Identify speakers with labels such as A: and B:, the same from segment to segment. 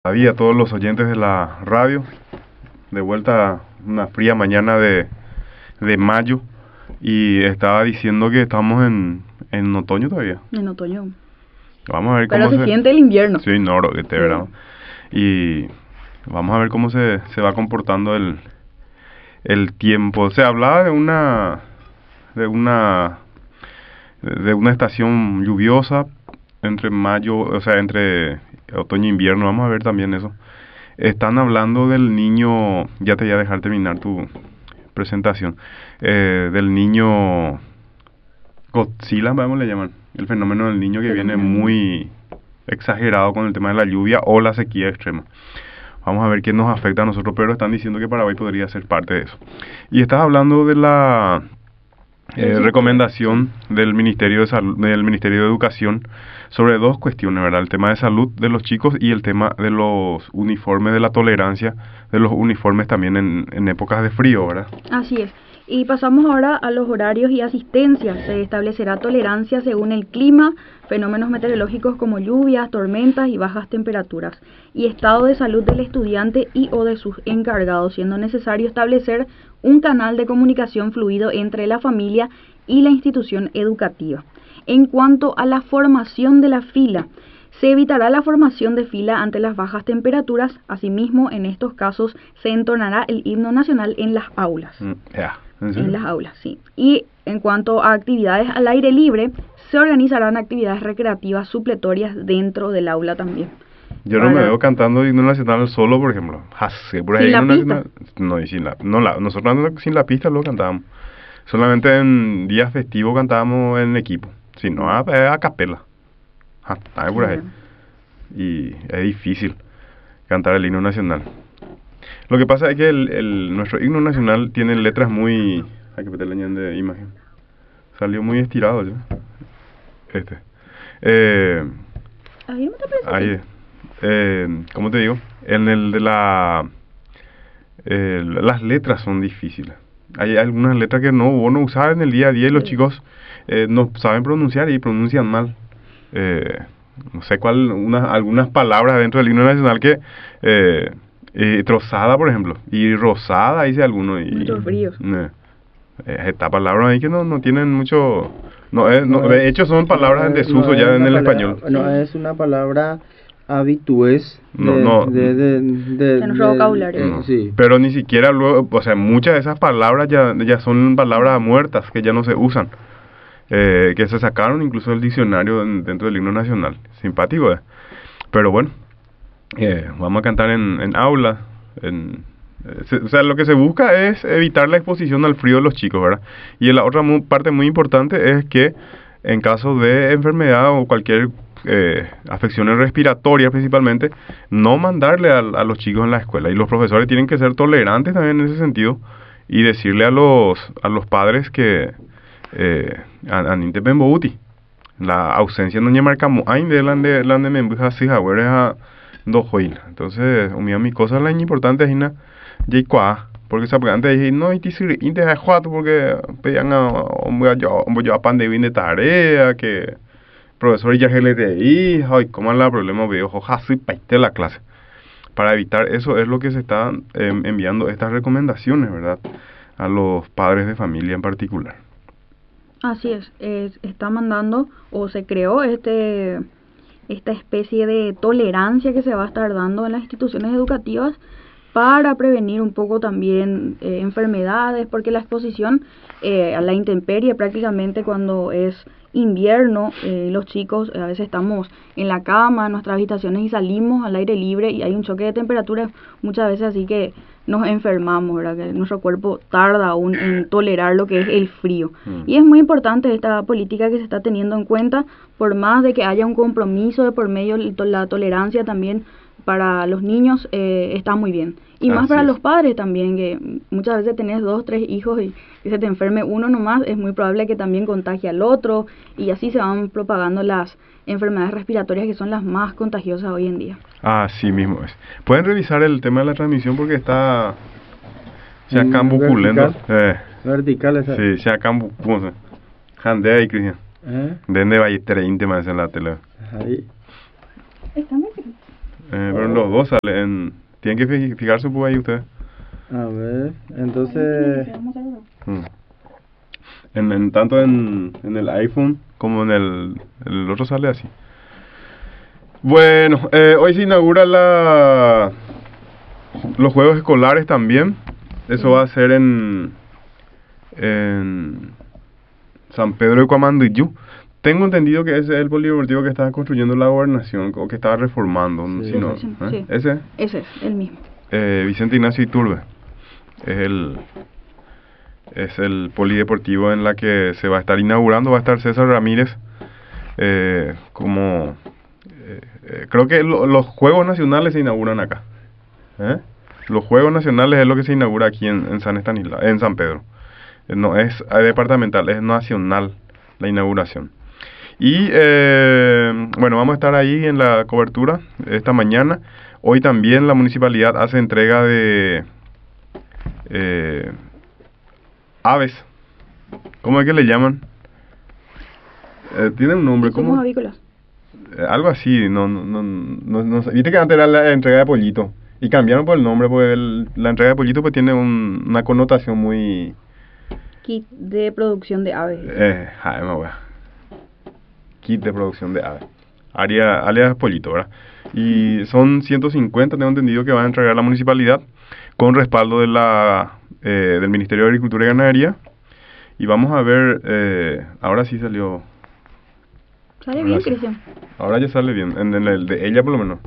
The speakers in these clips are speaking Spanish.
A: A todos los oyentes de la radio, de vuelta una fría mañana de mayo, y estaba diciendo que estamos en otoño todavía.
B: En otoño.
A: Vamos a ver
B: Pero
A: cómo
B: se siente el invierno.
A: Sí, no, que te verá. Y vamos a ver cómo se va comportando el tiempo. Se hablaba de una estación lluviosa entre mayo, o sea, entre otoño e invierno. Vamos a ver también eso. Están hablando del niño, ya te voy a dejar terminar tu presentación, del niño Godzilla, vamos le llaman, el fenómeno del niño que viene muy exagerado con el tema de la lluvia o la sequía extrema. Vamos a ver qué nos afecta a nosotros, pero están diciendo que Paraguay podría ser parte de eso. Y estás hablando de la recomendación del Ministerio de Educación sobre dos cuestiones, ¿verdad? El tema de salud de los chicos y el tema de los uniformes, de la tolerancia de los uniformes también en épocas de frío, ¿verdad?
B: Así es. Y pasamos ahora a los horarios y asistencia. Se establecerá tolerancia según el clima, fenómenos meteorológicos como lluvias, tormentas y bajas temperaturas, y estado de salud del estudiante y o de sus encargados, siendo necesario establecer un canal de comunicación fluido entre la familia y la institución educativa. En cuanto a la formación de la fila, se evitará la formación de fila ante las bajas temperaturas. Asimismo, en estos casos se entonará el himno nacional en las aulas. En las aulas, sí. Y en cuanto a actividades al aire libre, se organizarán actividades recreativas supletorias dentro del aula también.
A: Yo no me veo cantando himno nacional solo, por ejemplo. Por ahí
B: ¿Sin la pista?
A: No, y sin la, no la, nosotros sin la pista lo cantábamos. Solamente en días festivos cantábamos en equipo. Si no, a capela. Por ahí. Y es difícil cantar el himno nacional. Lo que pasa es que nuestro himno nacional tiene letras muy... Hay que meterle de imagen. Salió muy estirado ya.
B: Ahí no te parece.
A: Ahí, ¿cómo te digo? En el de las letras son difíciles. Hay algunas letras que vos no usás en el día a día y los chicos no saben pronunciar y pronuncian mal. No sé algunas palabras dentro del himno nacional que trozada, por ejemplo, y rosada, dice alguno, y
B: muchos fríos.
A: Esta palabra ahí que no tienen mucho, de hecho son palabras en desuso ya en el español.
C: No es una palabra habitués de
B: nuestro vocabulario.
C: Sí.
A: Pero ni siquiera luego, o sea, muchas de esas palabras ya son palabras muertas que ya no se usan. Que se sacaron incluso del diccionario dentro del himno nacional. Simpático, pero bueno, vamos a cantar en aulas. O sea, lo que se busca es evitar la exposición al frío de los chicos, ¿verdad? Y la otra parte muy importante es que en caso de enfermedad o cualquier afecciones respiratorias principalmente, no mandarle a los chicos en la escuela. Y los profesores tienen que ser tolerantes también en ese sentido y decirle a los padres que aninte bembouti la ausencia no llama como hay de la de membuja si a do joil. Entonces mi cosa la importante es ina porque se antes dije no inte a juato porque pedían a yo a pan de tarea que profesor ya LTI ay cómo la problema veo así paite la clase. Para evitar eso es lo que se están enviando estas recomendaciones, ¿verdad? A los padres de familia en particular.
B: Así es, está mandando o se creó esta especie de tolerancia que se va a estar dando en las instituciones educativas para prevenir un poco también enfermedades, porque la exposición a la intemperie prácticamente cuando es invierno, los chicos a veces estamos en la cama, en nuestras habitaciones y salimos al aire libre y hay un choque de temperatura muchas veces así que nos enfermamos, ¿verdad? Que nuestro cuerpo tarda aún en tolerar lo que es el frío. Y es muy importante esta política que se está teniendo en cuenta, por más de que haya un compromiso de por medio la tolerancia también para los niños está muy bien. Y más para los padres también, que muchas veces tenés 2, 3 hijos y que se te enferme uno nomás, es muy probable que también contagie al otro y así se van propagando las enfermedades respiratorias que son las más contagiosas hoy en día.
A: Así mismo es. Pueden revisar el tema de la transmisión porque está se acá buculento.
C: Vertical esa.
A: Sí, se acá buculento. Jandea ahí, Cristian. ¿Dónde va a ir 30 más en la tele?
C: Ahí.
B: Está muy bien.
A: Pero los dos salen. Tienen que fijarse un poco ahí ustedes.
C: A ver, entonces...
A: Mm. Tanto en el iPhone como en el otro sale así. Bueno, hoy se inaugura los juegos escolares también. Eso va a ser en San Pedro de Cuamandiyú. Tengo entendido que ese es el polideportivo que estaba construyendo la gobernación o que estaba reformando.
C: Sí.
A: Si no,
B: Sí.
A: ¿Ese?
B: Ese es el mismo.
A: Vicente Ignacio Iturbe. Es el polideportivo en la que se va a estar inaugurando. Va a estar César Ramírez creo que los Juegos Nacionales se inauguran acá. Los Juegos Nacionales es lo que se inaugura aquí en San Estanislao, en San Pedro. No es departamental, es nacional la inauguración. Y bueno, vamos a estar ahí en la cobertura esta mañana. Hoy también la municipalidad hace entrega de aves. ¿Cómo es que le llaman? Tiene un nombre.
B: Somos avícolas.
A: Algo así, no sé. Viste que antes era la entrega de pollito y cambiaron por el nombre, porque la entrega de pollito pues tiene una connotación muy...
B: Kit de producción de aves.
A: Kit de producción de aves. Alias pollito, ¿verdad? Y son 150, tengo entendido, que van a entregar la municipalidad con respaldo de del Ministerio de Agricultura y Ganadería. Y vamos a ver, ahora sí salió...
B: Sale bien, Cristian.
A: Ahora ya sale bien, en el de ella por lo menos.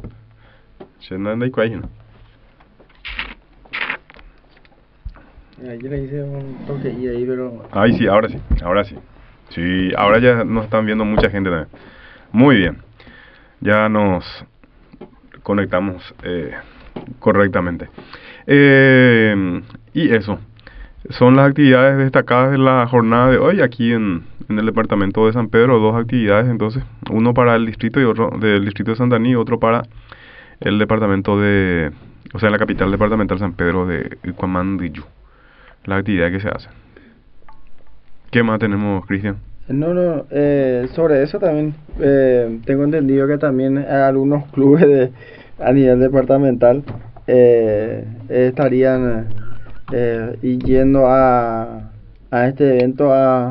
C: Yo le hice un toque ahí, pero...
A: Ay, sí, ahora sí. Sí, ahora ya nos están viendo mucha gente también. Muy bien. Ya nos conectamos correctamente. Y eso. Son las actividades destacadas de la jornada de hoy aquí en el departamento de San Pedro. Dos actividades entonces, uno para el distrito y otro del distrito de Santaní y otro para el departamento la capital departamental San Pedro de Cuamandiyú. Las actividades que se hacen. ¿Qué más tenemos, Cristian?
C: Sobre eso también tengo entendido que también algunos clubes a nivel departamental estarían yendo a este evento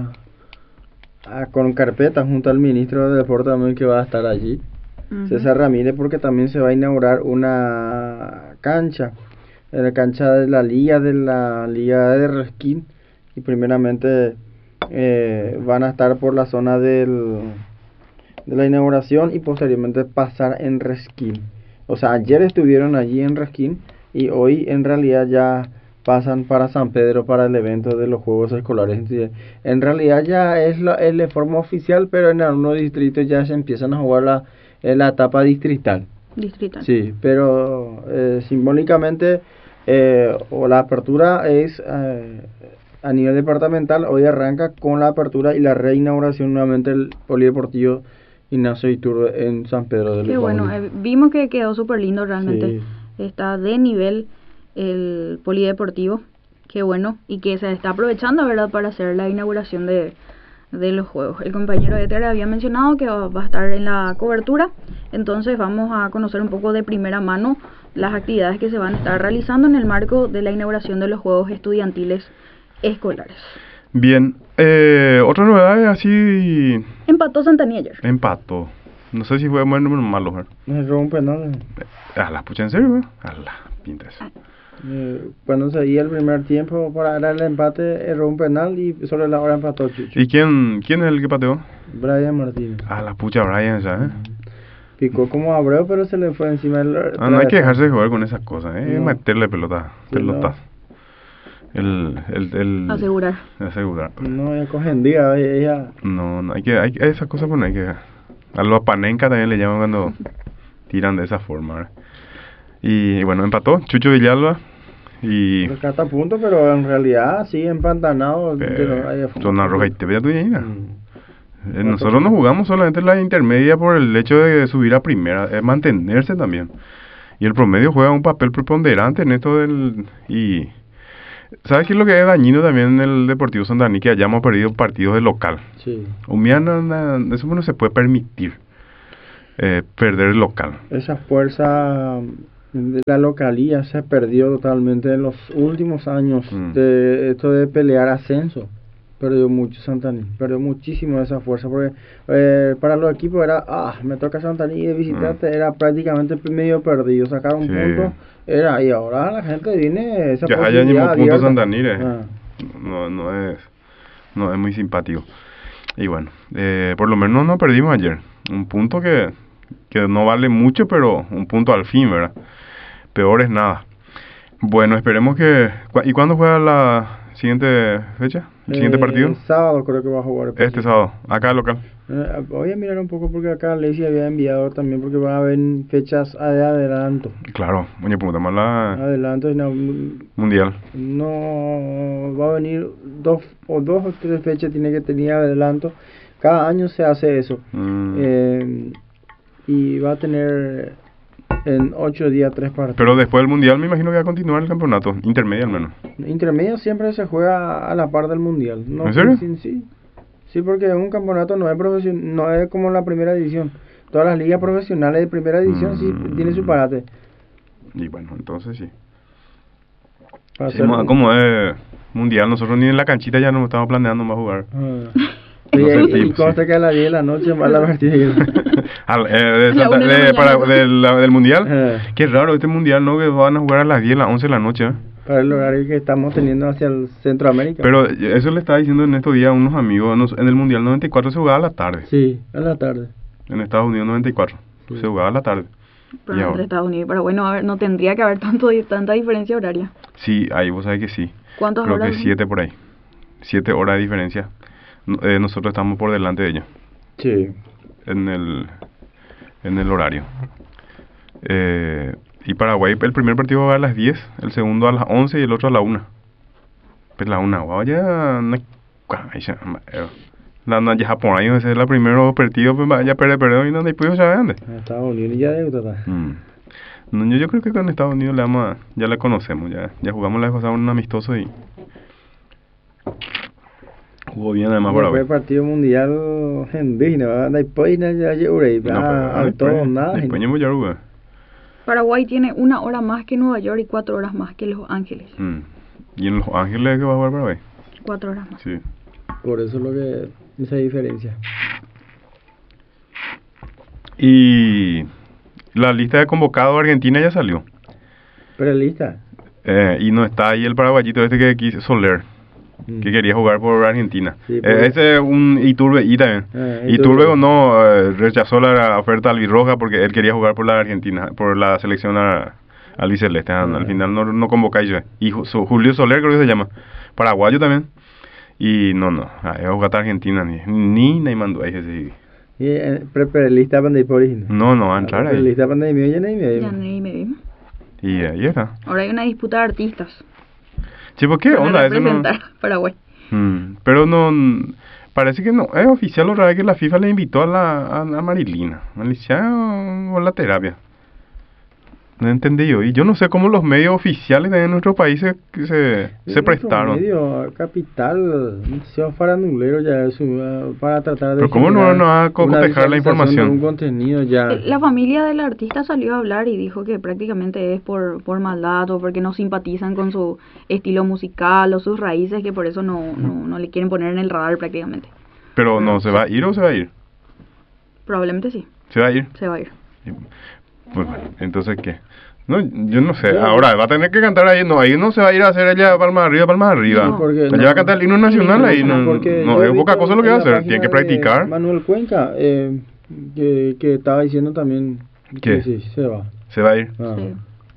C: con carpeta junto al ministro de Deporte también, que va a estar allí, César Ramírez, porque también se va a inaugurar una cancha, la cancha de la Liga de Resquín, y primeramente van a estar por la zona de la inauguración y posteriormente pasar en Resquín. O sea, ayer estuvieron allí en Resquín y hoy en realidad ya pasan para San Pedro para el evento de los Juegos Escolares. Entonces, en realidad ya es de forma oficial, pero en algunos distritos ya se empiezan a jugar la etapa distrital. Sí, pero simbólicamente o la apertura es a nivel departamental. Hoy arranca con la apertura y la reinauguración nuevamente del polideportivo Ignacio Iturbe en San Pedro de los
B: Bueno, vimos que quedó súper lindo realmente. Sí. Está de nivel el polideportivo, qué bueno, y que se está aprovechando, ¿verdad?, para hacer la inauguración de los juegos. El compañero Éter había mencionado que va a estar en la cobertura, entonces vamos a conocer un poco de primera mano las actividades que se van a estar realizando en el marco de la inauguración de los Juegos Estudiantiles Escolares.
A: Bien, otra novedad así...
B: Empató Santaní ayer.
A: Empató. No sé si fue bueno o malo.
C: Me robó un penal.
A: A la pucha, ¿en serio? A la pinta esa.
C: Cuando se iba el primer tiempo para dar el empate, erró un penal y sobre la hora empató Chucho.
A: ¿Y quién es el que pateó?
C: Brian Martínez.
A: A la pucha, Brian, ¿sabes?
C: Picó como Abreu, pero se le fue encima del...
A: no hay que dejarse de jugar con esas cosas, meterle pelotas.
B: Asegurar.
C: No, ya cogen día, ella...
A: No, hay esas cosas, pues no hay que... A los panenca también le llaman cuando tiran de esa forma, ¿verdad? Y bueno, empató Chucho Villalba y...
C: Rescata puntos, pero en realidad sí empantanado.
A: Zona roja y te veas tú y nosotros no jugamos solamente la intermedia por el hecho de subir a primera, es mantenerse también. Y el promedio juega un papel preponderante en esto y... ¿Sabes qué es lo que es dañino también en el Deportivo Santaní? Que hayamos perdido partidos de local.
C: Sí.
A: Eso no se puede permitir. perder el local.
C: Esa fuerza de la localía se perdió totalmente en los últimos años de esto de pelear ascenso. Perdió mucho Santaní, perdió muchísimo esa fuerza, porque para los equipos era, me toca Santaní de visitante, era prácticamente medio perdido, sacar un punto, y ahora la gente viene esa
A: ya
C: posibilidad
A: punto
C: abierta.
A: Santaní, no es muy simpático. Y bueno, por lo menos no perdimos ayer, un punto que no vale mucho, pero un punto al fin, ¿verdad? Peor es nada. Bueno, esperemos que... ¿Y cuándo juega la siguiente fecha? ¿El siguiente partido?
C: El sábado creo que va a jugar.
A: Este sábado, acá local.
C: Voy a mirar un poco porque acá Lacey había enviado también porque va a haber fechas de adelanto.
A: Claro, oye, puta más la...
C: Adelanto y
A: Mundial.
C: No, va a venir dos o tres fechas tiene que tener adelanto. Cada año se hace eso. Y va a tener en 8 días 3 partidos.
A: Pero después del Mundial me imagino que va a continuar el campeonato, intermedio al menos.
C: Intermedio siempre se juega a la par del Mundial. ¿No?
A: ¿En serio?
C: Sí, porque un campeonato no es como la primera división. Todas las ligas profesionales de primera división sí tienen su parate.
A: Y bueno, entonces sí.
C: Como
A: es Mundial, nosotros ni en la canchita ya no estamos planeando más jugar.
C: Y consta que a las 10 de la noche va la partida.
A: Del Mundial. Qué raro este Mundial, ¿no? Que van a jugar a las 10, a las 11 de la noche.
C: Para el horario que estamos teniendo hacia el Centroamérica.
A: Pero eso le estaba diciendo en estos días a unos amigos. En el Mundial 94 se jugaba a la tarde.
C: Sí, a la tarde.
A: En Estados Unidos 94 se jugaba a la tarde.
B: Pero entre Estados Unidos, pero bueno, a ver, no tendría que haber tanta diferencia horaria.
A: Sí, ahí vos sabés que sí.
B: ¿Cuántas
A: horas?
B: Creo
A: que 7 por ahí. 7 horas de diferencia. Nosotros estamos por delante de ellos.
C: Sí.
A: En el horario. Y Paraguay, el primer partido va a las 10, el segundo a las 11 y el otro a la 1. Pues la 1, vaya... Ya Japón, ahí ese es el primer partido, pues ya perdió y no hay podido saber dónde.
C: Estados Unidos ya deuda.
A: No, yo creo que con Estados Unidos ya la conocemos, ya jugamos la vez pasada un amistoso y jugó bien además Paraguay.
C: El partido mundial indígena, después ya lloré, todo nada.
B: Paraguay tiene 1 hora más que Nueva York y 4 horas más que Los Ángeles.
A: ¿Y en Los Ángeles qué va a jugar Paraguay?
B: 4 horas más.
A: Sí.
C: Por eso es lo que esa diferencia.
A: Y la lista de convocados de Argentina ya salió.
C: ¿Pero lista?
A: Y no está ahí el paraguayito que quiso Soler, que quería jugar por Argentina.
C: Sí,
A: ese es un Iturbe y también. Iturbe rechazó la oferta albirroja porque él quería jugar por la Argentina, por la selección albiceleste. Al final no convocáis. Y Julio Soler creo que se llama, paraguayo también. Y no, es jugar a Argentina ni mandó ahí ese.
C: Pero lista para ir por origen.
A: No, va a entrar ahí.
C: Lista para ir ya
B: medio.
A: Y ahí está.
B: Ahora hay una disputa de artistas.
A: Sí, ¿por qué onda eso?
B: Representar Paraguay.
A: Pero no, parece que no es oficial otra vez que la FIFA le invitó a Marilina o la terapia. No entendí yo. Y yo no sé cómo los medios oficiales de nuestro país se prestaron.
C: Medio capital, farandulero ya para tratar de...
A: Pero cómo no va a cotejar la información.
C: Un contenido ya.
B: La familia del artista salió a hablar y dijo que prácticamente es por maldad o porque no simpatizan con su estilo musical o sus raíces, que por eso no le quieren poner en el radar prácticamente.
A: Pero no, ¿se va a ir o se va a ir?
B: Probablemente sí.
A: ¿Se va a ir?
B: Se va a ir.
A: Pues bueno, entonces ¿qué? No, yo no sé. Ahora va a tener que cantar ahí. No, ahí no se va a ir a hacer ella palma arriba.
C: No,
A: ella va a cantar el himno nacional ahí. No es poca cosa lo que va a hacer. Tiene que practicar.
C: Manuel Cuenca, que estaba diciendo también que sí, se va.
A: Se va a ir.
B: Sí.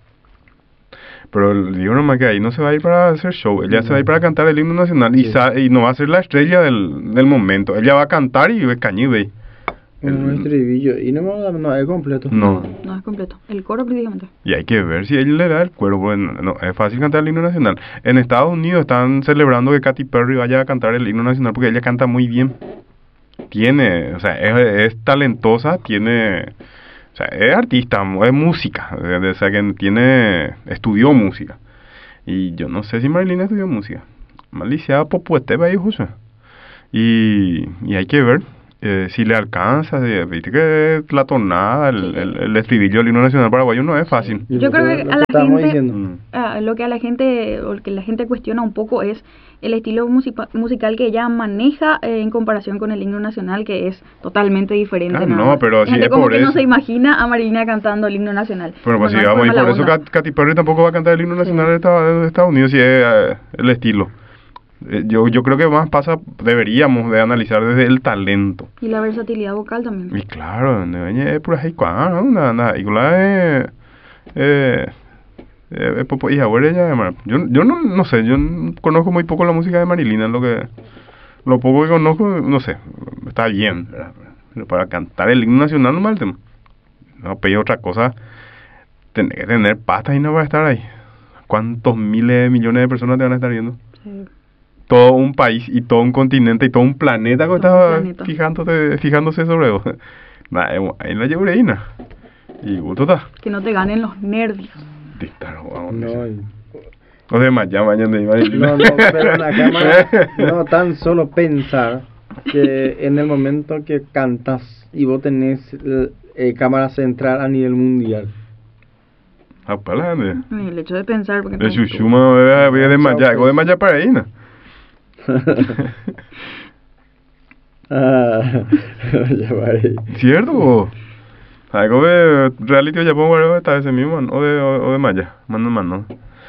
A: Pero digo nomás que ahí no se va a ir para hacer show. Ella se va a ir para cantar el himno nacional. Y no va a ser la estrella del momento. Ella va a cantar y es cañibe.
C: Un estribillo y no es completo.
B: No es completo. El coro prácticamente.
A: Y hay que ver si él le da el cuero. Bueno, no es fácil cantar el himno nacional. En Estados Unidos están celebrando que Katy Perry vaya a cantar el himno nacional porque ella canta muy bien. Es talentosa, es artista, es música, o sea que estudió música. Y yo no sé si Marilina estudió música. Malicia Popuete va ahí, José. Y hay que ver. si le alcanza, viste que la tonada, el estribillo del himno nacional paraguayo no es fácil.
B: Yo creo que a la gente, lo que a la gente, o que la gente cuestiona un poco es el estilo musical que ella maneja en comparación con el himno nacional, que es totalmente diferente.
A: No, pero
B: la gente como que no se imagina a Marilina cantando el himno nacional.
A: Pero pues si vamos, y por eso Katy Perry tampoco va a cantar el himno nacional de Estados Unidos, si es el estilo. Yo creo que más deberíamos de analizar desde el talento.
B: Y la versatilidad vocal también.
A: Y claro, es pura haicuá, yo no sé, yo conozco muy poco la música de Marilina, lo poco que conozco, no sé, está bien, ¿verdad? Pero para cantar el himno nacional no mal tema. No pedir otra cosa, tener que tener pastas y no va a estar ahí. ¿Cuántos miles de millones de personas te van a estar viendo? Sí. Todo un país y todo un continente y todo un planeta que estaba fijándose sobre vos. Ahí la llevureína. Y gusto está.
B: Que no te ganen los nervios.
A: O de mañana
C: No, pero en la cámara, no tan solo pensar que en el momento que cantas y vos tenés cámara central a nivel mundial.
B: El hecho de pensar, porque
A: de Chuchuma de Maya para ahí, ¿no? ¿Cierto? Algo de reality ya pongo esta vez mismo, o de Maya, mano.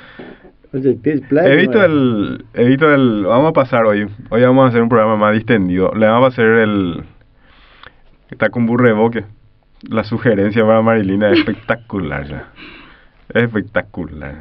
A: He visto el vamos a pasar hoy vamos a hacer un programa más distendido. Le vamos a hacer está con Burreboque. La sugerencia para Marilina es espectacular ya. Espectacular.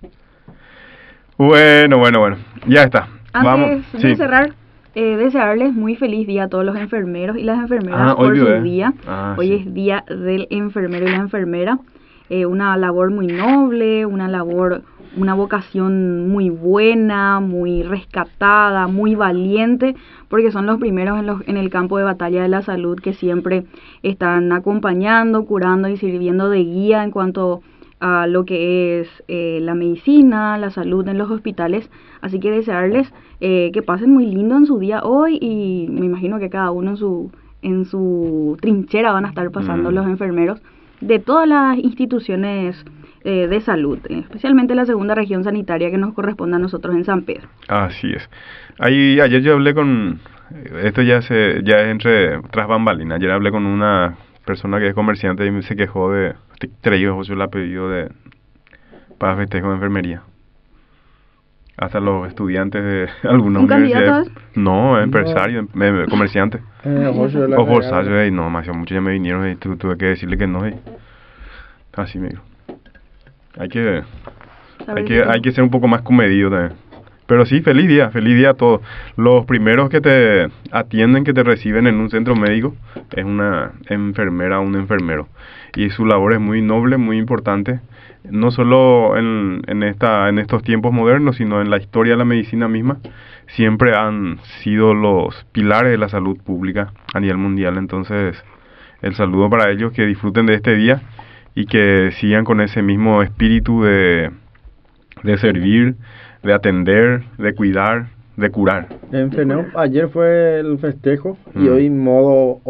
A: Bueno, ya está.
B: Antes de cerrar, desearles muy feliz día a todos los enfermeros y las enfermeras por su día. Hoy es día del enfermero y la enfermera. Una labor muy noble, una vocación muy buena, muy rescatada, muy valiente, porque son los primeros en el campo de batalla de la salud, que siempre están acompañando, curando y sirviendo de guía en cuanto a lo que es la medicina, la salud en los hospitales. Así que desearles que pasen muy lindo en su día hoy, y me imagino que cada uno en su trinchera van a estar pasando los enfermeros de todas las instituciones de salud, especialmente la segunda región sanitaria que nos corresponde a nosotros en San Pedro. Así
A: es. Ayer yo hablé con, esto ya es entre tras bambalinas, ayer hablé con una persona que es comerciante y se quejó de, José la pedido para festejo de enfermería. Hasta los estudiantes de algunas universidades. No, empresario, comerciante. O bolsario, y no, muchos ya me vinieron y tuve que decirle que no. Así me dijo. Hay que ser un poco más comedido también. Pero sí, feliz día a todos. Los primeros que te atienden, que te reciben en un centro médico, es una enfermera o un enfermero. Y su labor es muy noble, muy importante. No solo en estos tiempos modernos, sino en la historia de la medicina misma. Siempre han sido los pilares de la salud pública a nivel mundial. Entonces, el saludo para ellos, que disfruten de este día y que sigan con ese mismo espíritu de servir, de atender, de cuidar, de curar.
C: Ayer fue el festejo y hoy modo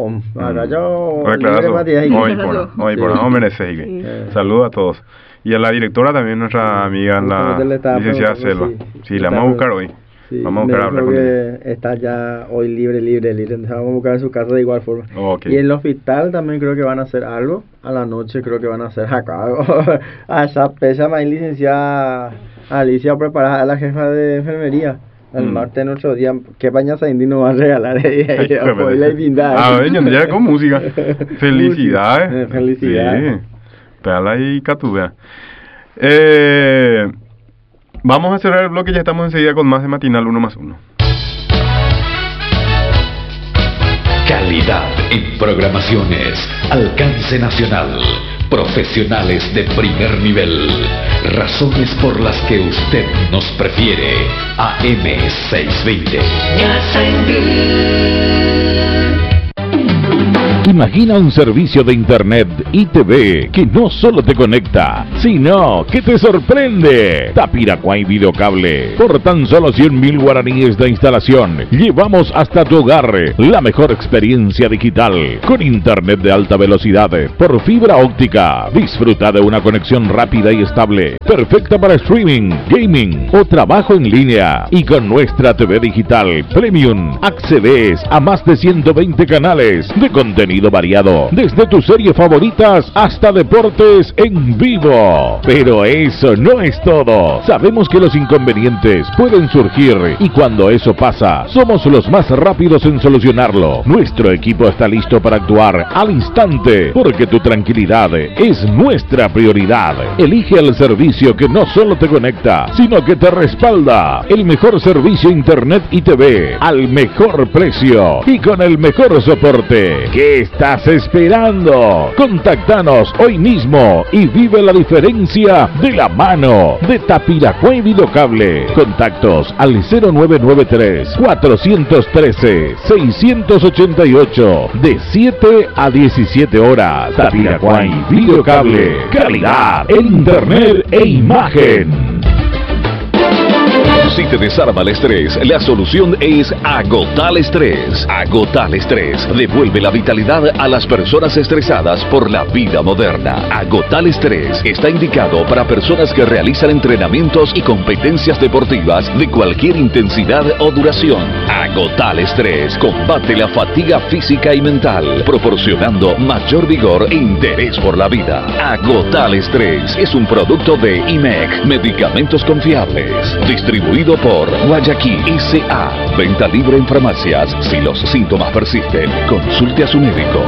A: Saludos a todos. Y a la directora también, nuestra amiga, la licenciada Selva. Sí, la vamos a buscar hoy.
C: Sí, vamos a buscar hablar con ella. Está ya hoy libre. Entonces vamos a buscar en su casa de igual forma. Y en el hospital también creo que van a hacer algo. A la noche creo que van a hacer acá algo. Allá pesa más licenciada Alicia preparada, la jefa de enfermería. El martes nuestro día, ¿qué pañas Indy nos va a regalar?
A: Ya con música. Felicidades.
C: Felicidades.
A: Sí. Pégala y catubea. Vamos a cerrar el bloque, ya estamos enseguida con más de Matinal 1+1.
D: Calidad en programaciones, alcance nacional, profesionales de primer nivel, razones por las que usted nos prefiere. AM620. Imagina un servicio de internet y TV que no solo te conecta, sino que te sorprende. Tapiraquay Videocable. Por tan solo 100.000 guaraníes de instalación, llevamos hasta tu hogar la mejor experiencia digital con internet de alta velocidad por fibra óptica. Disfruta de una conexión rápida y estable, perfecta para streaming, gaming o trabajo en línea. Y con nuestra TV digital Premium accedes a más de 120 canales de contenido variado, desde tus series favoritas hasta deportes en vivo. Pero eso no es todo. Sabemos que los inconvenientes pueden surgir y cuando eso pasa, somos los más rápidos en solucionarlo. Nuestro equipo está listo para actuar al instante, porque tu tranquilidad es nuestra prioridad. Elige el servicio que no solo te conecta, sino que te respalda. El mejor servicio internet y TV al mejor precio y con el mejor soporte. ¿Qué estás esperando? Contactanos hoy mismo y vive la diferencia de la mano de Tapiraquay Videocable. Contactos al 0993 413 688 de 7 a 17 horas. Tapiraquay Videocable. Calidad en internet e imagen. Si te desarma el estrés, la solución es Agotal Estrés. Agotal Estrés devuelve la vitalidad a las personas estresadas por la vida moderna. Agotal Estrés está indicado para personas que realizan entrenamientos y competencias deportivas de cualquier intensidad o duración. Agotal Estrés combate la fatiga física y mental, proporcionando mayor vigor e interés por la vida. Agotal Estrés es un producto de IMEC, Medicamentos Confiables, distribuido por Guayaquil S.A. Venta libre en farmacias. Si los síntomas persisten, consulte a su médico.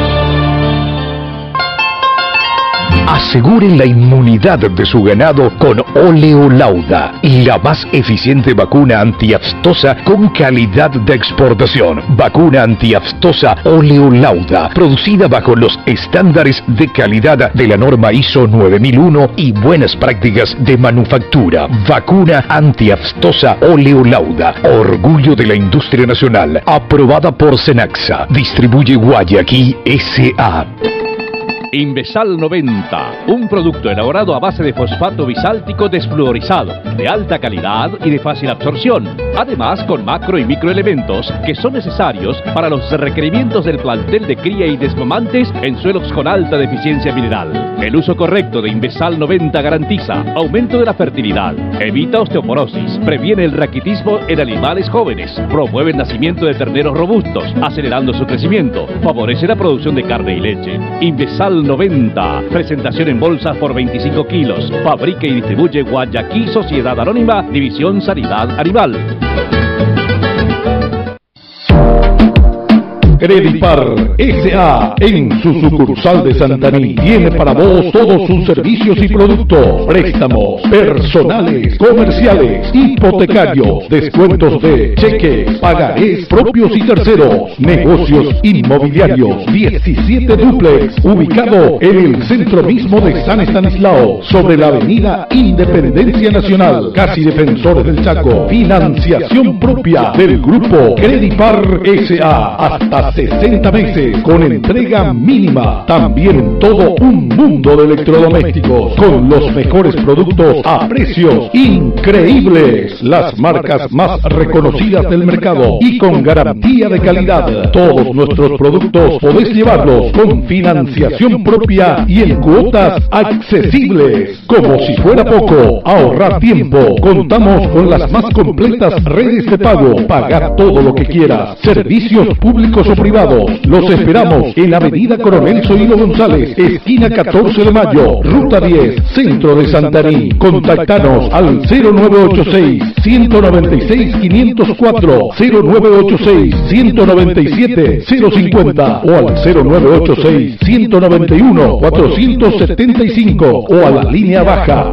D: Aseguren la inmunidad de su ganado con Oleolauda, la más eficiente vacuna antiaftosa con calidad de exportación. Vacuna antiaftosa Oleolauda, producida bajo los estándares de calidad de la norma ISO 9001 y buenas prácticas de manufactura. Vacuna antiaftosa Oleolauda, orgullo de la industria nacional, aprobada por Senaxa. Distribuye Guayaquil S.A.
E: Invesal 90, un producto elaborado a base de fosfato bisáltico desfluorizado, de alta calidad y de fácil absorción, además con macro y microelementos que son necesarios para los requerimientos del plantel de cría y desmamantes en suelos con alta deficiencia mineral. El uso correcto de Invesal 90 garantiza aumento de la fertilidad, evita osteoporosis, previene el raquitismo en animales jóvenes, promueve el nacimiento de terneros robustos, acelerando su crecimiento, favorece la producción de carne y leche. Invesal 90, presentación en bolsas por 25 kilos, fabrica y distribuye Guayaquil Sociedad Anónima, División Sanidad Animal.
F: Credipar S.A. en su sucursal de Santaní tiene para vos todos sus servicios y productos, préstamos personales, comerciales, hipotecarios, descuentos de cheques, pagarés propios y terceros, negocios inmobiliarios, 17 dúplex, ubicado en el centro mismo de San Estanislao, sobre la avenida Independencia Nacional, casi Defensores del Chaco. Financiación propia del grupo Credipar S.A. hasta 60 meses con entrega mínima. También todo un mundo de electrodomésticos con los mejores productos a precios increíbles. Las marcas más reconocidas del mercado y con garantía de calidad. Todos nuestros productos podés llevarlos con financiación propia y en cuotas accesibles. Como si fuera poco, ahorrar tiempo. Contamos con las más completas redes de pago. Paga todo lo que quieras. Servicios públicos o privados. Los esperamos en Avenida Coronel Zoilo González, esquina 14 de Mayo, Ruta 10, Centro de Santaní. Contactanos al 0986-196-504, 0986-197-050 o al 0986-191-475 o a la línea baja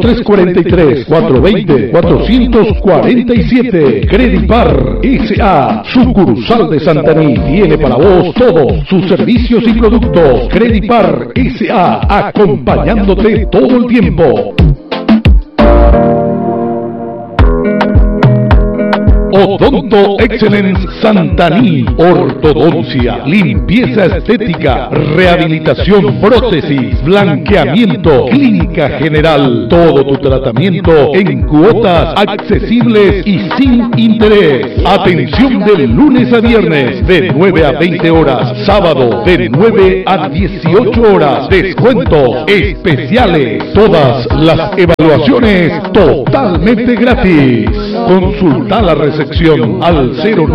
F: 0343-420-447. Credipar S.A. sucursal de Santaní tiene para vos todos sus servicios y productos. Credipar S.A. acompañándote todo el tiempo. Odonto Excellence Santaní. Ortodoncia, limpieza estética, rehabilitación, prótesis, blanqueamiento, clínica general. Todo tu tratamiento en cuotas accesibles y sin interés. Atención de lunes a viernes de 9 a 20 horas. Sábado de 9 a 18 horas. Descuentos especiales. Todas las evaluaciones totalmente gratis. Consulta la recepción al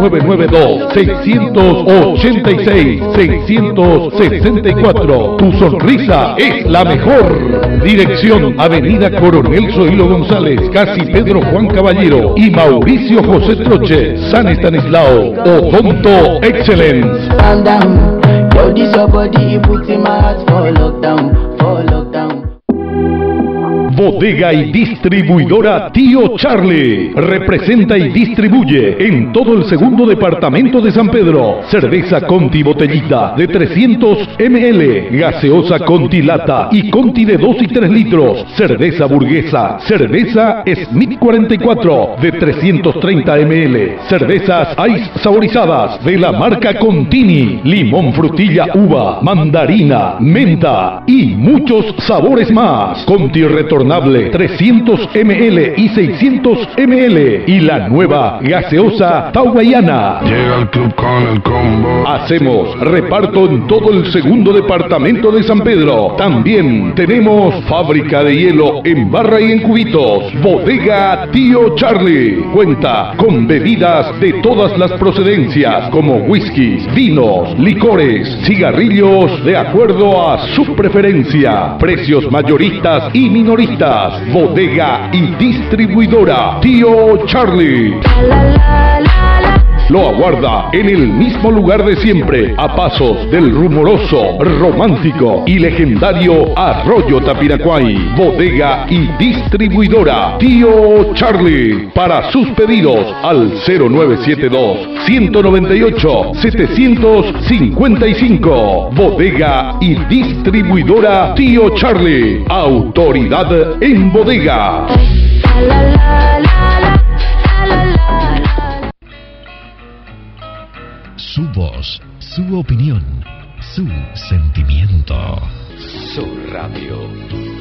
F: 0992-686-664. Tu sonrisa es la mejor. Dirección Avenida Coronel Zoilo González, casi Pedro Juan Caballero y Mauricio José Troche, San Estanislao. Odonto Excellence. Bodega y distribuidora Tío Charlie. Representa y distribuye en todo el segundo departamento de San Pedro. Cerveza Conti botellita de 300 ml. Gaseosa Conti lata y Conti de 2 y 3 litros. Cerveza burguesa. Cerveza Smith 44 de 330 ml. Cervezas Ice saborizadas de la marca Contini. Limón, frutilla, uva, mandarina, menta y muchos sabores más. Conti retornable 300 ml y 600 ml y la nueva gaseosa Taubayana.
G: Llega al club con el combo.
F: Hacemos reparto en todo el segundo departamento de San Pedro. También tenemos fábrica de hielo en barra y en cubitos. Bodega Tío Charlie cuenta con bebidas de todas las procedencias como whiskies, vinos, licores, cigarrillos de acuerdo a su preferencia. Precios mayoristas y minoristas. Bodega y distribuidora Tío Charlie. Lo aguarda en el mismo lugar de siempre, a pasos del rumoroso, romántico y legendario Arroyo Tapiracuay. Bodega y distribuidora Tío Charlie. Para sus pedidos al 0972-198-755. Bodega y distribuidora Tío Charlie. Autoridad en bodega.
H: Su voz, su opinión, su sentimiento.
E: Su radio.